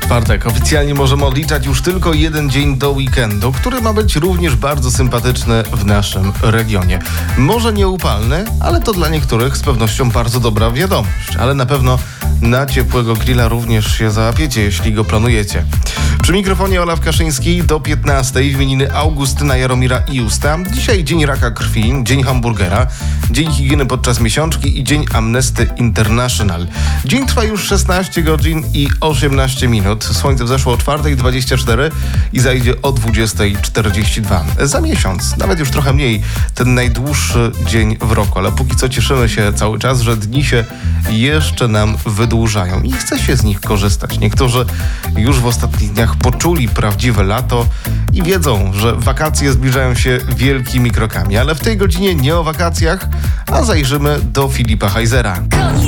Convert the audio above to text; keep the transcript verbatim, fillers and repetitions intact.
Czwartek. Oficjalnie możemy odliczać już tylko jeden dzień do weekendu, który ma być również bardzo sympatyczny w naszym regionie. Może nieupalny, ale to dla niektórych z pewnością bardzo dobra wiadomość. Ale na pewno na ciepłego grilla również się załapiecie, jeśli go planujecie. Przy mikrofonie Olaf Kaszyński do piętnastej w imieniny Augustyna, Jaromira i Justa. Dzisiaj dzień raka krwi, dzień hamburgera, dzień higieny podczas miesiączki i dzień Amnesty International. Dzień trwa już szesnaście godzin i osiemnaście minut. Słońce wzeszło o czwartej dwadzieścia cztery i zajdzie o dwudziestej czterdzieści dwa. Za miesiąc, nawet już trochę mniej, ten najdłuższy dzień w roku, ale póki co cieszymy się cały czas, że dni się jeszcze nam wydłużają i chce się z nich korzystać. Niektórzy już w ostatnich dniach poczuli prawdziwe lato i wiedzą, że wakacje zbliżają się wielkimi krokami, ale w tej godzinie nie o wakacjach, a zajrzymy do Filipa Heisera.